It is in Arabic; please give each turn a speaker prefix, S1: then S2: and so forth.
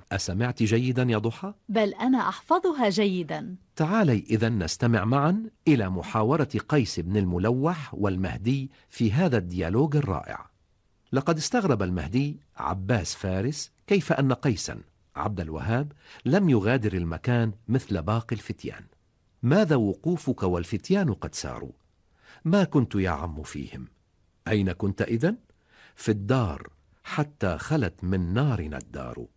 S1: أسمعت جيدا يا ضحى؟
S2: بل أنا أحفظها جيدا.
S1: تعالي إذن نستمع معا إلى محاورة قيس بن الملوح والمهدي في هذا الديالوج الرائع. لقد استغرب المهدي عباس فارس كيف أن قيسا عبد الوهاب لم يغادر المكان مثل باقي الفتيان. ماذا وقوفك والفتيان قد ساروا؟ ما كنت يا عم فيهم. أين كنت إذن؟ في الدار، حتى خلت من نارنا الدار.